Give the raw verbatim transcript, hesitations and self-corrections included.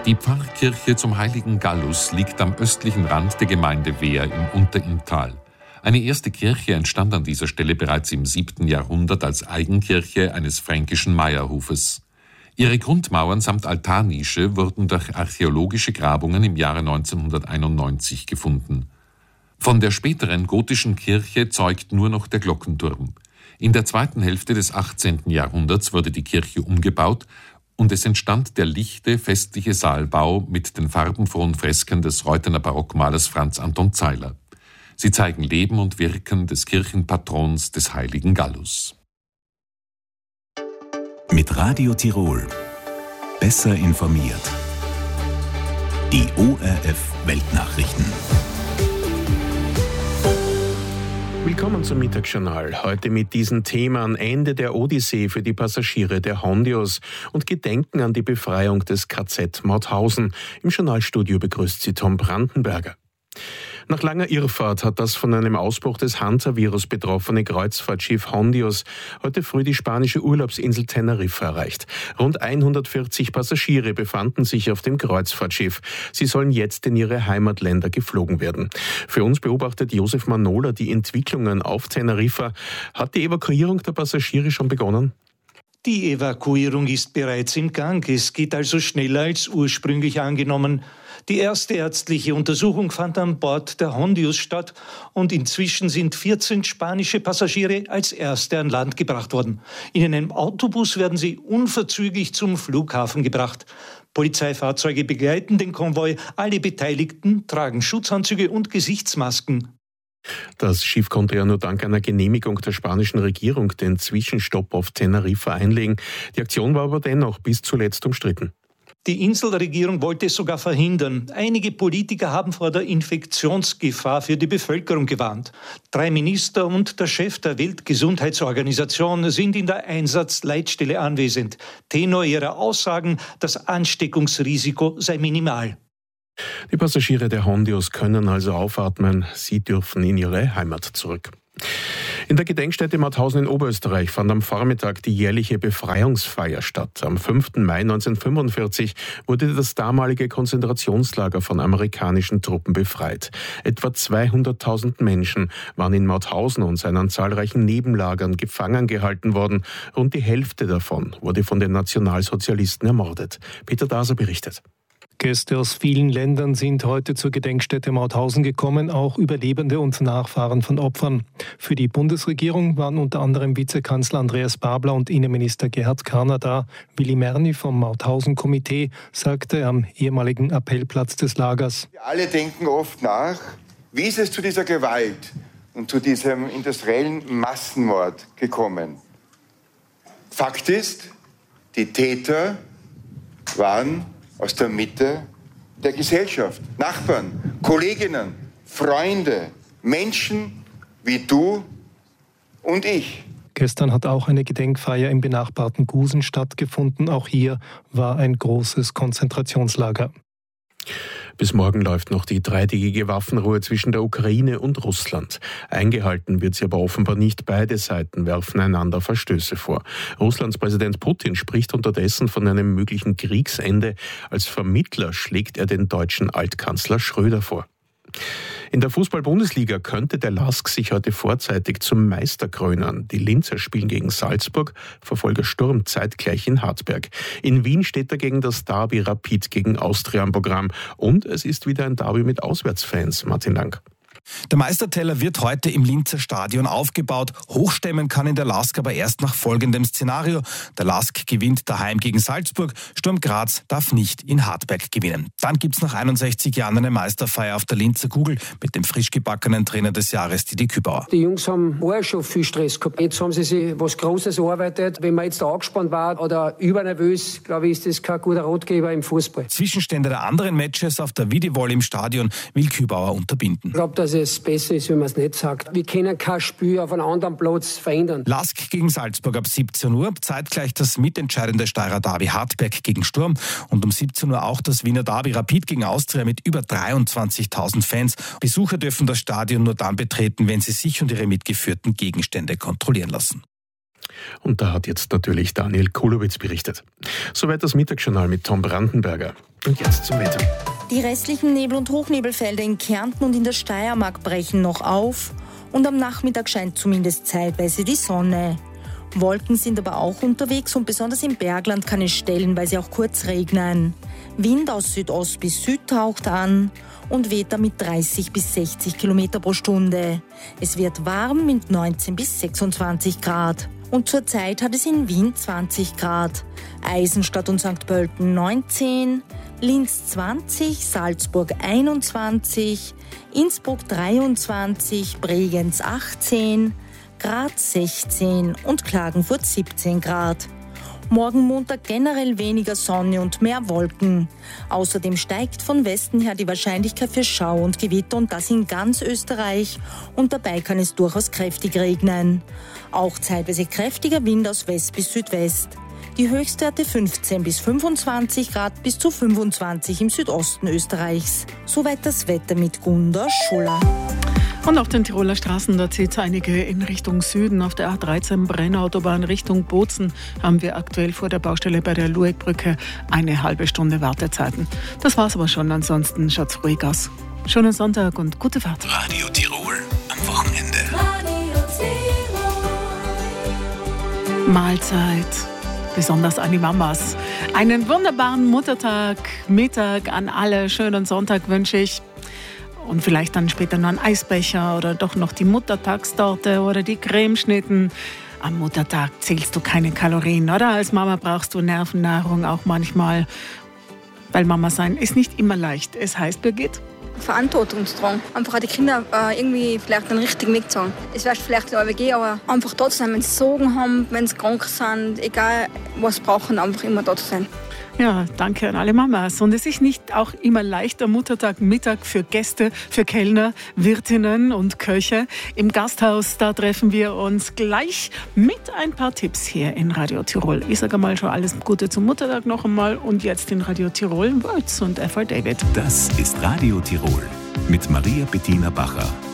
Die Pfarrkirche zum heiligen Gallus liegt am östlichen Rand der Gemeinde Wehr im Unterinntal. Eine erste Kirche entstand an dieser Stelle bereits im siebten Jahrhundert als Eigenkirche eines fränkischen Meierhofes. Ihre Grundmauern samt Altarnische wurden durch archäologische Grabungen im Jahre neunzehnhunderteinundneunzig gefunden. Von der späteren gotischen Kirche zeugt nur noch der Glockenturm. In der zweiten Hälfte des achtzehnten Jahrhunderts wurde die Kirche umgebaut und es entstand der lichte, festliche Saalbau mit den farbenfrohen Fresken des Reuthener Barockmalers Franz Anton Zeiler. Sie zeigen Leben und Wirken des Kirchenpatrons des heiligen Gallus. Mit Radio Tirol. Besser informiert. Die O R F Weltnachrichten. Willkommen zum Mittagsjournal. Heute mit diesen Themen: Ende der Odyssee für die Passagiere der Hondios und Gedenken an die Befreiung des K Z Mauthausen. Im Journalstudio begrüßt sie Tom Brandenberger. Nach langer Irrfahrt hat das von einem Ausbruch des Hansa-Virus betroffene Kreuzfahrtschiff Hondios heute früh die spanische Urlaubsinsel Teneriffa erreicht. Rund hundertvierzig Passagiere befanden sich auf dem Kreuzfahrtschiff. Sie sollen jetzt in ihre Heimatländer geflogen werden. Für uns beobachtet Josef Manola die Entwicklungen auf Teneriffa. Hat die Evakuierung der Passagiere schon begonnen? Die Evakuierung ist bereits im Gang. Es geht also schneller als ursprünglich angenommen. Die erste ärztliche Untersuchung fand an Bord der Hondios statt und inzwischen sind vierzehn spanische Passagiere als erste an Land gebracht worden. In einem Autobus werden sie unverzüglich zum Flughafen gebracht. Polizeifahrzeuge begleiten den Konvoi. Alle Beteiligten tragen Schutzanzüge und Gesichtsmasken. Das Schiff konnte ja nur dank einer Genehmigung der spanischen Regierung den Zwischenstopp auf Teneriffa einlegen. Die Aktion war aber dennoch bis zuletzt umstritten. Die Inselregierung wollte es sogar verhindern. Einige Politiker haben vor der Infektionsgefahr für die Bevölkerung gewarnt. Drei Minister und der Chef der Weltgesundheitsorganisation sind in der Einsatzleitstelle anwesend. Tenor ihrer Aussagen: das Ansteckungsrisiko sei minimal. Die Passagiere der Hondios können also aufatmen. Sie dürfen in ihre Heimat zurück. In der Gedenkstätte Mauthausen in Oberösterreich fand am Vormittag die jährliche Befreiungsfeier statt. Am fünften Mai neunzehnhundertfünfundvierzig wurde das damalige Konzentrationslager von amerikanischen Truppen befreit. Etwa zweihunderttausend Menschen waren in Mauthausen und seinen zahlreichen Nebenlagern gefangen gehalten worden. Rund die Hälfte davon wurde von den Nationalsozialisten ermordet. Peter Daser berichtet. Gäste aus vielen Ländern sind heute zur Gedenkstätte Mauthausen gekommen, auch Überlebende und Nachfahren von Opfern. Für die Bundesregierung waren unter anderem Vizekanzler Andreas Babler und Innenminister Gerhard Karner da. Willi Merni vom Mauthausen-Komitee sagte am ehemaligen Appellplatz des Lagers: Wir alle denken oft nach, wie ist es zu dieser Gewalt und zu diesem industriellen Massenmord gekommen? Fakt ist, die Täter waren aus der Mitte der Gesellschaft. Nachbarn, Kolleginnen, Freunde, Menschen wie du und ich. Gestern hat auch eine Gedenkfeier im benachbarten Gusen stattgefunden. Auch hier war ein großes Konzentrationslager. Bis morgen läuft noch die dreitägige Waffenruhe zwischen der Ukraine und Russland. Eingehalten wird sie aber offenbar nicht. Beide Seiten werfen einander Verstöße vor. Russlands Präsident Putin spricht unterdessen von einem möglichen Kriegsende. Als Vermittler schlägt er den deutschen Altkanzler Schröder vor. In der Fußball-Bundesliga könnte der Lask sich heute vorzeitig zum Meister krönen. Die Linzer spielen gegen Salzburg, Verfolger Sturm zeitgleich in Hartberg. In Wien steht dagegen das Derby Rapid gegen Austria am Programm. Und es ist wieder ein Derby mit Auswärtsfans. Martin Lang. Der Meisterteller wird heute im Linzer Stadion aufgebaut. Hochstemmen kann ihn der Lask aber erst nach folgendem Szenario. Der Lask gewinnt daheim gegen Salzburg. Sturm Graz darf nicht in Hartberg gewinnen. Dann gibt es nach einundsechzig Jahren eine Meisterfeier auf der Linzer Kugel mit dem frisch gebackenen Trainer des Jahres, Didi Kübauer. Die Jungs haben vorher schon viel Stress gehabt. Jetzt haben sie sich was Großes erarbeitet. Wenn man jetzt da angespannt war oder übernervös, glaube ich, ist das kein guter Ratgeber im Fußball. Zwischenstände der anderen Matches auf der Videowall im Stadion will Kübauer unterbinden. Ich glaube, dass es besser ist, wenn man es nicht sagt. Wir können kein Spiel auf einem anderen Platz verändern. Lask gegen Salzburg ab siebzehn Uhr, zeitgleich das mitentscheidende Steirer Derby Hartberg gegen Sturm und um siebzehn Uhr auch das Wiener Derby Rapid gegen Austria mit über dreiundzwanzigtausend Fans. Besucher dürfen das Stadion nur dann betreten, wenn sie sich und ihre mitgeführten Gegenstände kontrollieren lassen. Und da hat jetzt natürlich Daniel Kulowitz berichtet. Soweit das Mittagsjournal mit Tom Brandenberger. Und jetzt zum Wetter. Die restlichen Nebel- und Hochnebelfelder in Kärnten und in der Steiermark brechen noch auf und am Nachmittag scheint zumindest zeitweise die Sonne. Wolken sind aber auch unterwegs und besonders im Bergland kann es stellenweise auch kurz regnen. Wind aus Südost bis Süd taucht an und weht damit dreißig bis sechzig Kilometer pro Stunde. Es wird warm mit neunzehn bis sechsundzwanzig Grad. Und zurzeit hat es in Wien zwanzig Grad, Eisenstadt und Sankt Pölten neunzehn, Linz zwanzig, Salzburg einundzwanzig, Innsbruck dreiundzwanzig, Bregenz achtzehn, Graz sechzehn und Klagenfurt siebzehn Grad. Morgen Montag generell weniger Sonne und mehr Wolken. Außerdem steigt von Westen her die Wahrscheinlichkeit für Schau und Gewitter und das in ganz Österreich. Und dabei kann es durchaus kräftig regnen. Auch zeitweise kräftiger Wind aus West bis Südwest. Die Höchstwerte fünfzehn bis fünfundzwanzig Grad bis zu fünfundzwanzig im Südosten Österreichs. Soweit das Wetter mit Gunda Schuller. Und auf den Tiroler Straßen, da zieht es einige in Richtung Süden. Auf der A dreizehn Brennautobahn Richtung Bozen haben wir aktuell vor der Baustelle bei der Luegbrücke eine halbe Stunde Wartezeiten. Das war's aber schon, ansonsten schaut's ruhig aus. Schönen Sonntag und gute Fahrt. Radio Tirol am Wochenende. Radio Tirol. Mahlzeit. Besonders an die Mamas. Einen wunderbaren Muttertag, Mittag an alle. Schönen Sonntag wünsche ich. Und vielleicht dann später noch ein Eisbecher oder doch noch die Muttertagstorte oder die Cremeschnitten. Am Muttertag zählst du keine Kalorien, oder? Als Mama brauchst du Nervennahrung auch manchmal. Weil Mama sein ist nicht immer leicht. Es heißt, Birgit? Verantwortung zu tragen. Einfach auch die Kinder äh, irgendwie vielleicht den richtigen Weg zu haben. Es wäre vielleicht in der A W G, aber einfach dort zu sein, wenn sie Sorgen haben, wenn sie krank sind, egal was sie brauchen, einfach immer dort zu sein. Ja, danke an alle Mamas. Und es ist nicht auch immer leicht am Muttertag Mittag für Gäste, für Kellner, Wirtinnen und Köche. Im Gasthaus, da treffen wir uns gleich mit ein paar Tipps hier in Radio Tirol. Ich sage mal schon alles Gute zum Muttertag noch einmal und jetzt in Radio Tirol Words und F R David. Das ist Radio Tirol mit Maria Bettina Bacher.